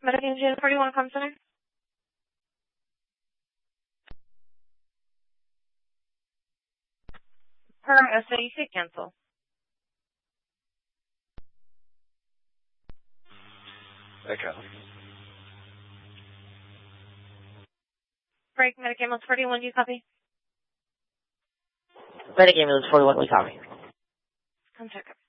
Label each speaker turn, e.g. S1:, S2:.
S1: Medicaid Unit 41, come center. Per SAEC, cancel.
S2: Echo.
S1: Break, Medicaid Ambulance 41, do you copy?
S3: Medicaid Ambulance 41, we copy.
S1: Come check it.